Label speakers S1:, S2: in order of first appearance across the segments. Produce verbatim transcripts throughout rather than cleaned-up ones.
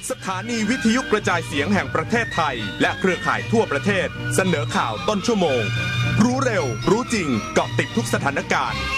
S1: สถานีวิทยุกระจายเสียงแห่งประเทศไทยและเครือข่ายทั่วประเทศเสนอข่าวต้นชั่วโมงรู้เร็วรู้จริงเกาะติดทุกสถานการณ์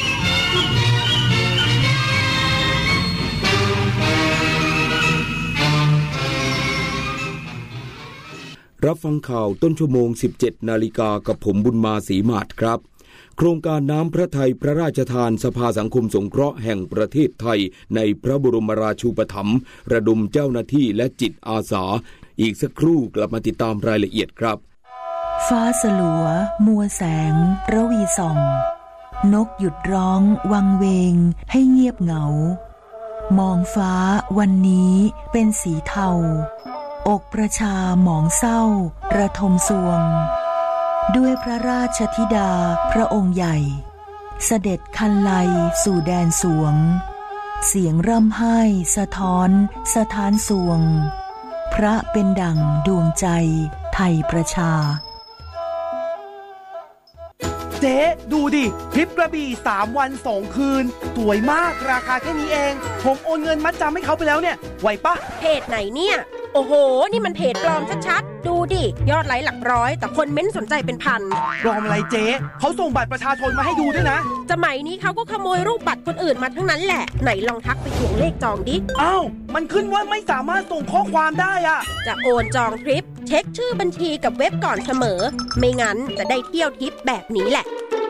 S2: รับฟังข่าวต้นชั่วโมง สิบเจ็ดนาฬิกากับผมบุญมาศรีมาศครับโครงการน้ำพระทัยพระราชทานสภาสังคมสงเคราะห์แห่งประเทศไทยในพระบรมราชูปถัมภ์ระดมเจ้าหน้าที่และจิตอาสาอีกสักครู่กลับมาติดตามรายละเอียดครับ
S3: ฟ้าสลัวมัวแสงระวีส่องนกหยุดร้องวังเวงให้เงียบเหงามองฟ้าวันนี้เป็นสีเทาอกประชาหมองเศร้าระทมสวงด้วยพระราชธิดาพระองค์ใหญ่เสด็จคันไลสู่แดนสวงเสียงร่ำไห้สะท้อนสะท้านสวงพระเป็นดั่งดวงใจไทยประชา
S4: เจ๊ดูดิทริปกระบี่สามวันสองคืนสวยมากราคาแค่นี้เองผมโอนเงินมัดจำให้เขาไปแล้วเนี่ยไหวปะ
S5: เพจไหนเนี่ยโอ้โหนี่มันเพจปลอมชัดๆดูดิยอดไลค์หลักร้อยแต่คนเม้นสนใจเป็นพัน
S4: ปลอมอะไรเจ๊เขาส่งบัตรประชาชนมาให้ดูด้วยนะ
S5: สมัยนี้เขาก็ขโมยรูปบัตรคนอื่นมาทั้งนั้นแหละไหนลองทักไปทวงเลขจองดิ
S4: อ้าวมันขึ้นว่าไม่สามารถส่งข้อความได้อะ
S5: จะโอนจองทริปเช็คชื่อบัญชีกับเว็บก่อนเสมอไม่งั้นจะได้เที่ยวทริปแบบนี้แหละ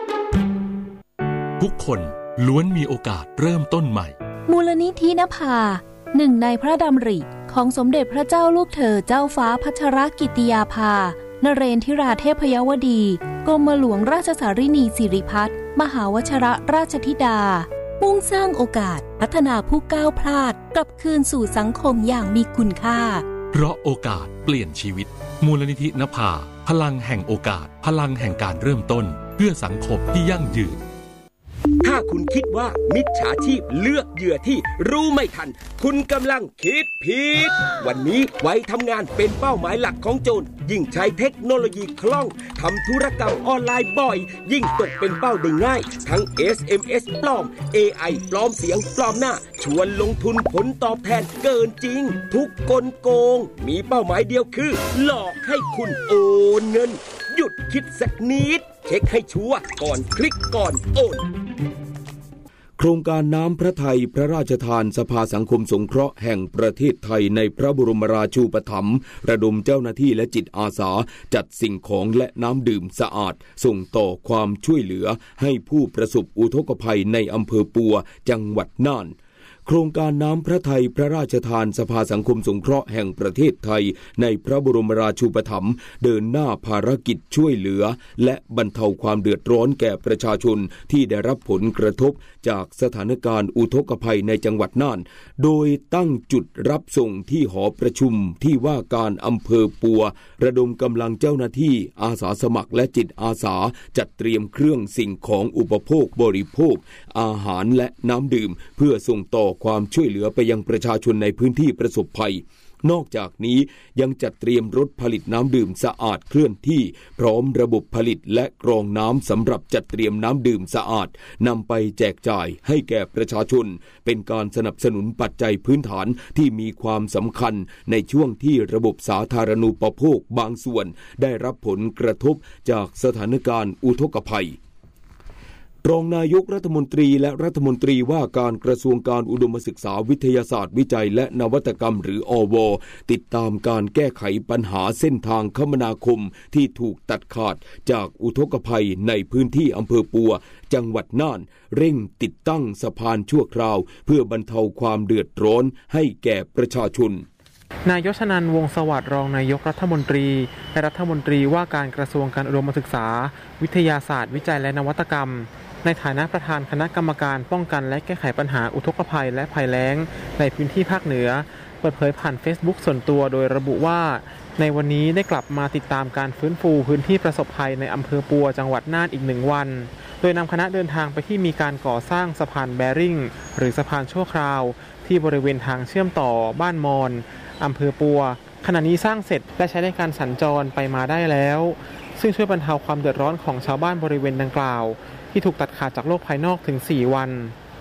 S6: ทุกคนล้วนมีโอกาสเริ่มต้นใหม่
S7: มูลนิธินภาหนึ่งในพระดำริของสมเด็จพระเจ้าลูกเธอเจ้าฟ้าพัชรกิติยาภานเรนทิราเทพยวดีกรมหลวงราชสารินีสิริพัฒน์มหาวชิรราชธิดามุ่งสร้างโอกาสพัฒนาผู้ก้าวพลาดกลับคืนสู่สังคมอย่างมีคุณค่า
S6: เพราะโอกาสเปลี่ยนชีวิตมูลนิธินภาพลังแห่งโอกาสพลังแห่งการเริ่มต้นเพื่อสังคมที่ยั่งยืน
S2: ถ้าคุณคิดว่ามิจฉาชีพเลือกเหยื่อที่รู้ไม่ทันคุณกำลังคิดผิดวันนี้ไว้ทำงานเป็นเป้าหมายหลักของโจรยิ่งใช้เทคโนโลยีคล่องทำธุรกรรมออนไลน์บ่อยยิ่งตกเป็นเป้าได้ง่ายทั้ง เอส เอ็ม เอส ปลอม เอ ไอ ปลอมเสียงปลอมหน้าชวนลงทุนผลตอบแทนเกินจริงทุกกลโกงมีเป้าหมายเดียวคือหลอกให้คุณโอนเงินหยุดคิดสักนิดเช็คให้ชัวร์ก่อนคลิกก่อนโอนโครงการน้ำพระทัยพระราชทานสภาสังคมสงเคราะห์แห่งประเทศไทยในพระบรมราชูปถัมภ์ระดมเจ้าหน้าที่และจิตอาสาจัดสิ่งของและน้ำดื่มสะอาดส่งต่อความช่วยเหลือให้ผู้ประสบอุทกภัยในอำเภอปัวจังหวัดน่านโครงการน้ำพระทัยพระราชทานสภาสังคมสงเคราะห์แห่งประเทศไทยในพระบรมราชูปถัมภ์เดินหน้าภารกิจช่วยเหลือและบรรเทาความเดือดร้อนแก่ประชาชนที่ได้รับผลกระทบจากสถานการณ์อุทกภัยในจังหวัดน่านโดยตั้งจุดรับส่งที่หอประชุมที่ว่าการอำเภอปัวระดมกำลังเจ้าหน้าที่อาสาสมัครและจิตอาสาจัดเตรียมเครื่องสิ่งของอุปโภคบริโภคอาหารและน้ำดื่มเพื่อส่งต่อความช่วยเหลือไปยังประชาชนในพื้นที่ประสบภัยนอกจากนี้ยังจัดเตรียมรถผลิตน้ำดื่มสะอาดเคลื่อนที่พร้อมระบบผลิตและกรองน้ำสำหรับจัดเตรียมน้ำดื่มสะอาดนำไปแจกจ่ายให้แก่ประชาชนเป็นการสนับสนุนปัจจัยพื้นฐานที่มีความสำคัญในช่วงที่ระบบสาธารณูปโภคบางส่วนได้รับผลกระทบจากสถานการณ์อุทกภัยรองนายกรัฐมนตรีและรัฐมนตรีว่าการกระทรวงการอุดมศึกษาวิทยาศาสตร์วิจัยและนวัตกรรมหรืออว.ติดตามการแก้ไขปัญหาเส้นทางคมนาคมที่ถูกตัดขาดจากอุทกภัยในพื้นที่อำเภอปัวจังหวัดน่านเร่งติดตั้งสะพานชั่วคราวเพื่อบรรเทาความเดือดร้อนให้แก่ประชาชน
S8: นายยศนันท์วงศ์สวัสดิ์รองนายกรัฐมนตรีและรัฐมนตรีว่าการกระทรวงการอุดมศึกษาวิทยาศาสตร์วิจัยและนวัตกรรมในฐานะประธานคณะกรรมการป้องกันและแก้ไขปัญหาอุทกภัยและภัยแล้งในพื้นที่ภาคเหนือเปิดเผยผ่าน Facebook ส่วนตัวโดยระบุว่าในวันนี้ได้กลับมาติดตามการฟื้นฟูพื้นที่ประสบภัยในอำเภอปัวจังหวัดน่านอีกหนึ่งวันโดยนำคณะเดินทางไปที่มีการก่อสร้างสะพานแบริ่งหรือสะพานชั่วคราวที่บริเวณทางเชื่อมต่อบ้านมอนอำเภอปัวขณะนี้สร้างเสร็จและใช้ในการสัญจรไปมาได้แล้วซึ่งช่วยบรรเทาความเดือดร้อนของชาวบ้านบริเวณดังกล่าวที่ถูกตัดขาดจากโลกภายนอกถึงสี่วัน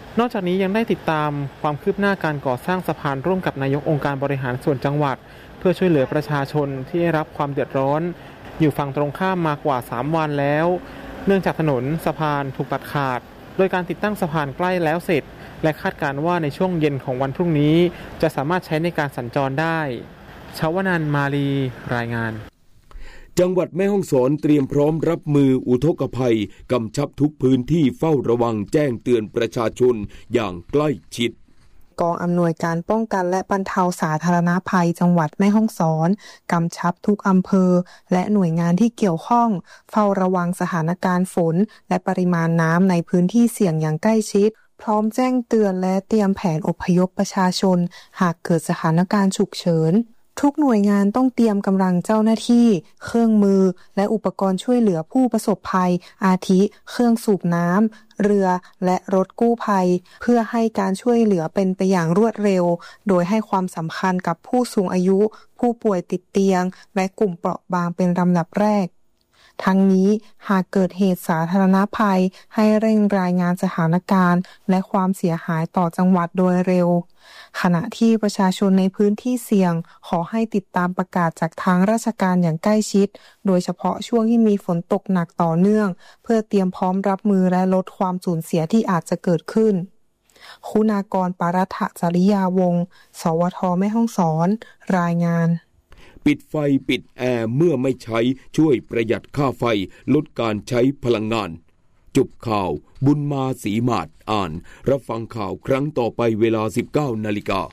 S8: นอกจากนี้ยังได้ติดตามความคืบหน้าการก่อสร้างสะพานร่วมกับนายกองค์การบริหารส่วนจังหวัดเพื่อช่วยเหลือประชาชนที่ได้รับความเดือดร้อนอยู่ฝั่งตรงข้ามมากว่าสามวันแล้วเนื่องจากถนนสะพานถูกตัดขาดโดยการติดตั้งสะพานใกล้แล้วเสร็จและคาดการณ์ว่าในช่วงเย็นของวันพรุ่งนี้จะสามารถใช้ในการสัญจรได้ชวนันท์มาลีรายงาน
S2: จังหวัดแม่ฮ่องสอนเตรียมพร้อมรับมืออุทกภัยกำชับทุกพื้นที่เฝ้าระวังแจ้งเตือนประชาชนอย่างใกล้ชิด
S9: กองอำนวยการป้องกันและบรรเทาสาธารณภัยจังหวัดแม่ฮ่องสอนกำชับทุกอำเภอและหน่วยงานที่เกี่ยวข้องเฝ้าระวังสถานการณ์ฝนและปริมาณน้ำในพื้นที่เสี่ยงอย่างใกล้ชิดพร้อมแจ้งเตือนและเตรียมแผนอพยพประชาชนหากเกิดสถานการณ์ฉุกเฉินทุกหน่วยงานต้องเตรียมกำลังเจ้าหน้าที่เครื่องมือและอุปกรณ์ช่วยเหลือผู้ประสบภัยอาทิเครื่องสูบน้ำเรือและรถกู้ภัยเพื่อให้การช่วยเหลือเป็นไปอย่างรวดเร็วโดยให้ความสำคัญกับผู้สูงอายุผู้ป่วยติดเตียงและกลุ่มเปราะบางเป็นลำดับแรกทั้งนี้หากเกิดเหตุสาธารณภัยให้เร่งรายงานสถานการณ์และความเสียหายต่อจังหวัดโดยเร็วขณะที่ประชาชนในพื้นที่เสี่ยงขอให้ติดตามประกาศจากทางราชการอย่างใกล้ชิดโดยเฉพาะช่วงที่มีฝนตกหนักต่อเนื่องเพื่อเตรียมพร้อมรับมือและลดความสูญเสียที่อาจจะเกิดขึ้นคุณากร ปารัฐจริยาวงศ์สวทแม่ฮ่องสอนรายงาน
S2: ปิดไฟปิดแอร์เมื่อไม่ใช้ช่วยประหยัดค่าไฟลดการใช้พลังงานจบข่าวบุญมาศรีมาศอ่านรับฟังข่าวครั้งต่อไปเวลา สิบเก้านาฬิกา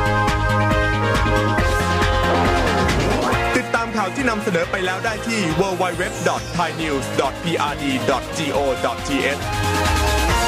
S1: ติดตามข่าวที่นำเสนอไปแล้วได้ที่ ดับเบิลยู ดับเบิลยู ดับเบิลยู ดอท ไทยนิวส์ ดอท พี อาร์ ดี ดอท โก ดอท ที เอช